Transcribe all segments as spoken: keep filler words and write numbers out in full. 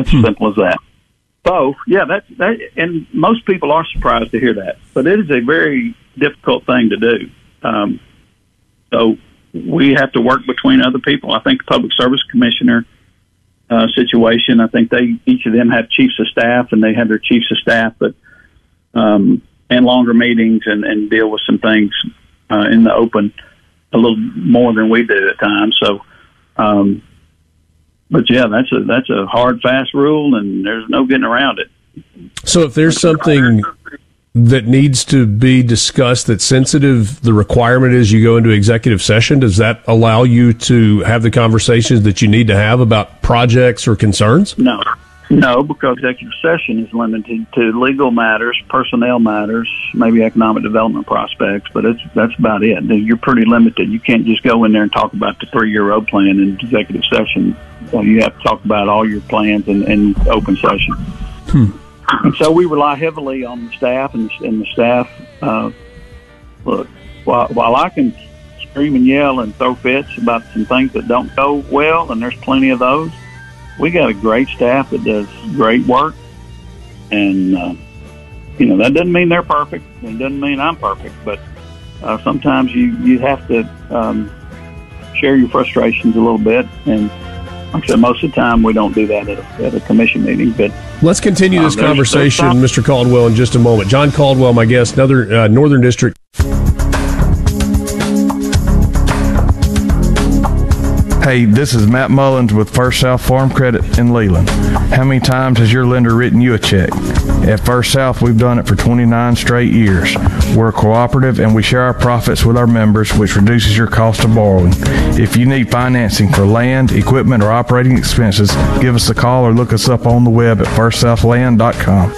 It's hmm. simple as that. So, yeah, that's, that, and most people are surprised to hear that. But it is a very difficult thing to do. Um, so we have to work between other people. I think the Public Service Commissioner uh, situation, I think they each of them have chiefs of staff, and they have their chiefs of staff, but um, and longer meetings and, and deal with some things uh, in the open a little more than we do at times. So, um, but yeah, that's a that's a hard, fast rule, and there's no getting around it. So, if there's something that needs to be discussed that's sensitive, the requirement is you go into executive session. Does that allow you to have the conversations that you need to have about projects or concerns? No, no, because executive session is limited to legal matters, personnel matters, maybe economic development prospects, but it's that's about it. You're pretty limited. You can't just go in there and talk about the three-year road plan in executive session. So you have to talk about all your plans in, in open session. Hmm. And so we rely heavily on the staff, and the, and the staff, uh, look, while, while I can scream and yell and throw fits about some things that don't go well, and there's plenty of those, we got a great staff that does great work. And, uh, you know, that doesn't mean they're perfect. It doesn't mean I'm perfect. But uh, sometimes you, you have to um, share your frustrations a little bit. And like I said, most of the time we don't do that at a, at a commission meeting. But let's continue this uh, there's, conversation, there's Mister Caldwell, in just a moment. John Caldwell, my guest, another uh, Northern District. Hey, this is Matt Mullins with First South Farm Credit in Leland. How many times has your lender written you a check? At First South, we've done it for twenty-nine straight years. We're cooperative and we share our profits with our members, which reduces your cost of borrowing. If you need financing for land, equipment, or operating expenses, give us a call or look us up on the web at first south land dot com.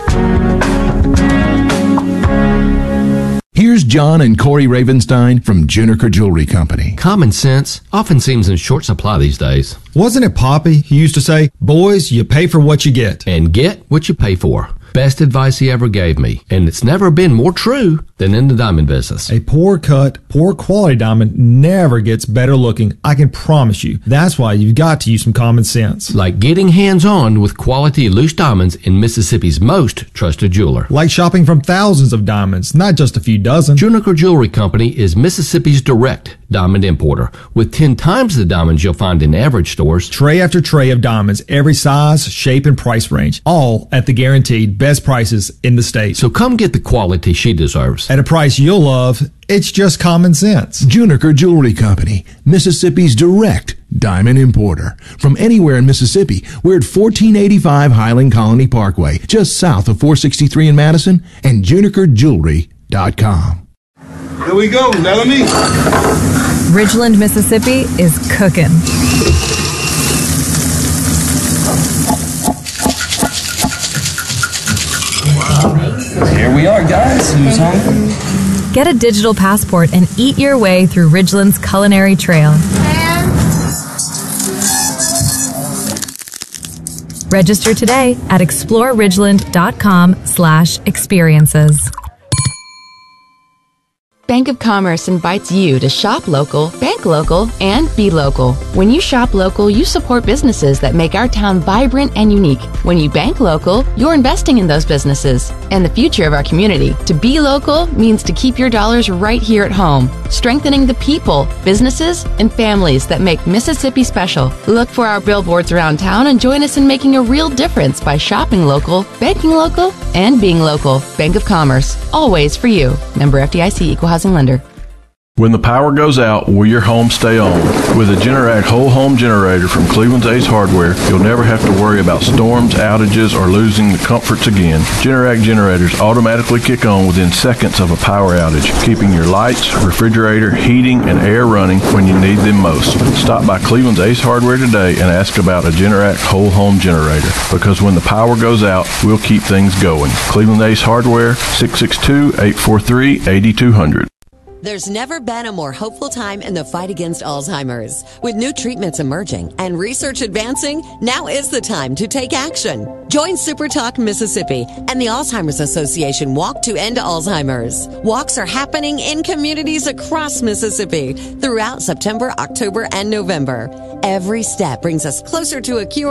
Here's John and Corey Ravenstein from Juniker Jewelry Company. Common sense often seems in short supply these days. Wasn't it Poppy who used to say, boys, you pay for what you get? And get what you pay for. Best advice he ever gave me, and it's never been more true than in the diamond business. A poor cut, poor quality diamond never gets better looking, I can promise you. That's why you've got to use some common sense. Like getting hands-on with quality loose diamonds in Mississippi's most trusted jeweler. Like shopping from thousands of diamonds, not just a few dozen. Juniker Jewelry Company is Mississippi's direct diamond importer, with ten times the diamonds you'll find in average stores. Tray after tray of diamonds, every size, shape, and price range, all at the guaranteed best prices in the state. So come get the quality she deserves. At a price you'll love. It's just common sense. Juniker Jewelry Company, Mississippi's direct diamond importer. From anywhere in Mississippi, we're at fourteen eighty-five Highland Colony Parkway, just south of four sixty-three in Madison, and juniker jewelry dot com. Here we go, Melanie. Ridgeland, Mississippi is cooking. Here we are, guys. Who's hungry? Get a digital passport and eat your way through Ridgeland's culinary trail. Register today at explore ridgeland dot com slash experiences. Bank of Commerce invites you to shop local, bank local, and be local. When you shop local, you support businesses that make our town vibrant and unique. When you bank local, you're investing in those businesses and the future of our community. To be local means to keep your dollars right here at home, strengthening the people, businesses, and families that make Mississippi special. Look for our billboards around town and join us in making a real difference by shopping local, banking local, and being local. Bank of Commerce, always for you. Member F D I C, Equal Housing Lender. When the power goes out, will your home stay on? With a Generac whole home generator from Cleveland's Ace Hardware, you'll never have to worry about storms, outages, or losing the comforts again. Generac generators automatically kick on within seconds of a power outage, keeping your lights, refrigerator, heating, and air running when you need them most. Stop by Cleveland's Ace Hardware today and ask about a Generac whole home generator, because when the power goes out, we'll keep things going. Cleveland Ace Hardware, six six two, eight four three, eight two zero zero. There's never been a more hopeful time in the fight against Alzheimer's. With new treatments emerging and research advancing, now is the time to take action. Join Super Talk Mississippi and the Alzheimer's Association Walk to End Alzheimer's. Walks are happening in communities across Mississippi throughout September, October, and November. Every step brings us closer to a cure.